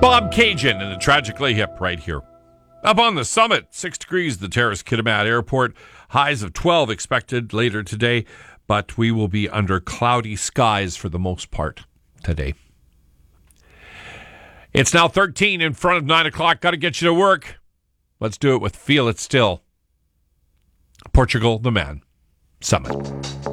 Bob Cajun and the Tragically Hip right here. Up on the summit, 6 degrees at the Terrace Kitimat Airport. Highs of 12 expected later today, but we will be under cloudy skies for the most part today. It's now 13 in front of 9 o'clock. Got to get you to work. Let's do it with Feel It Still. Portugal the Man. Summit.